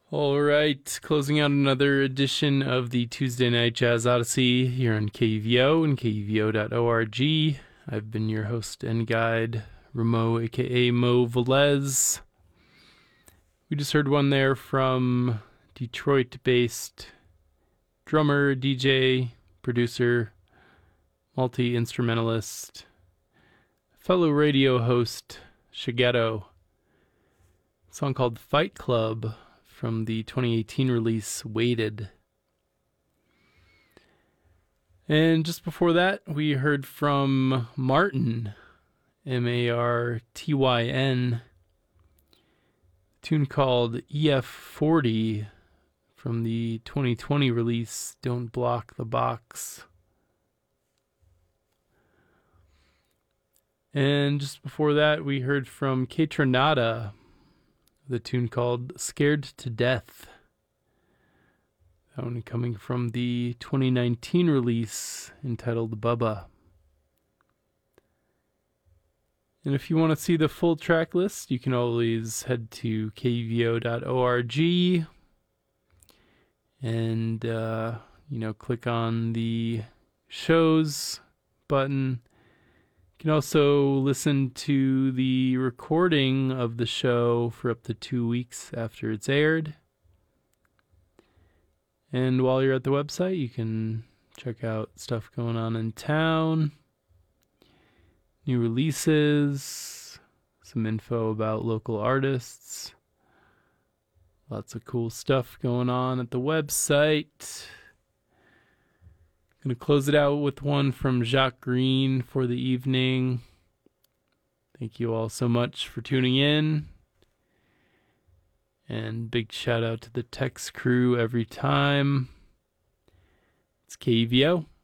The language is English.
All right, closing out another edition of the Tuesday Night Jazz Odyssey here on KVO and KVO.org. I've been your host and guide, Ramo, aka Mo Velez. We just heard one there from Detroit-based drummer, DJ, producer, multi-instrumentalist, fellow radio host, Shigeto. A song called Fight Club from the 2018 release Weighted. And just before that, we heard from Martyn, Martyn, a tune called EF40 from the 2020 release Don't Block the Box. And just before that, we heard from Kaytranada, the tune called Scared to Death. That one coming from the 2019 release entitled Bubba. And if you want to see the full track list, you can always head to kvo.org and, click on the shows button. You can also listen to the recording of the show for up to 2 weeks after it's aired. And while you're at the website, you can check out stuff going on in town, new releases, some info about local artists. Lots of cool stuff going on at the website. Going to close it out with one from Jacques Green for the evening. Thank you all so much for tuning in. And big shout out to the Tex crew every time. It's KVO.